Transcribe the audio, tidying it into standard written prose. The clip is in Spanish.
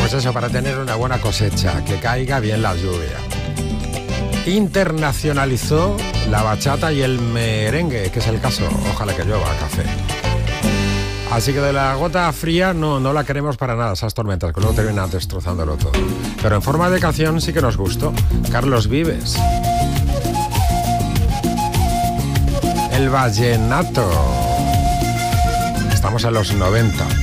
Pues eso, para tener una buena cosecha, que caiga bien la lluvia. Internacionalizó la bachata y el merengue, que es el caso. Ojalá que llueva café. Así que de la gota fría no la queremos para nada, esas tormentas, que luego terminan destrozándolo todo. Pero en forma de canción sí que nos gustó. Carlos Vives. El vallenato. Estamos en los 90.